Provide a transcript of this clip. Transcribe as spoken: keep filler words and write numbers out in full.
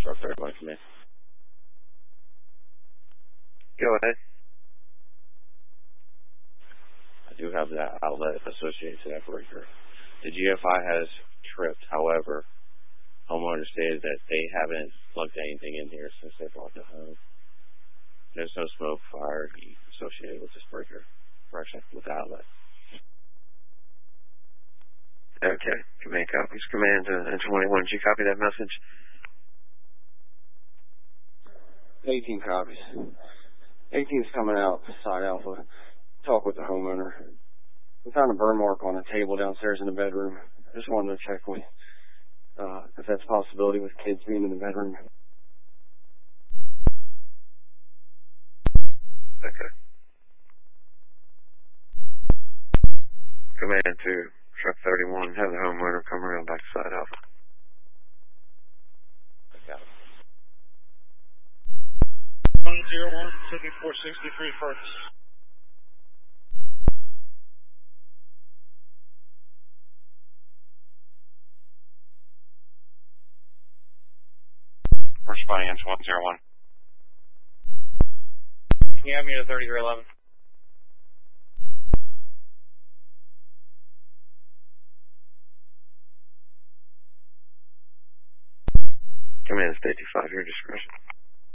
Truck thirty-one, come in. Go ahead. I do have that outlet associated to that breaker. The G F I has tripped. However, homeowners stated that they haven't plugged anything in here since they bought the home. There's no smoke, fire heat associated with this breaker. Correction, with the outlet. Okay. Command copies. Command uh, twenty-one. Did you copy that message? eighteen copies. eighteen's coming out, side alpha. Talk with the homeowner. We found a burn mark on a table downstairs in the bedroom. Just wanted to check with, uh, if that's a possibility with kids being in the bedroom. Okay. Command to truck thirty-one. Have the homeowner come around back to side alpha. Okay. one zero one, fifty-four sixty-three first. Responding to one zero one. Can you have me to thirty-three eleven? Command fifty-five, your discretion.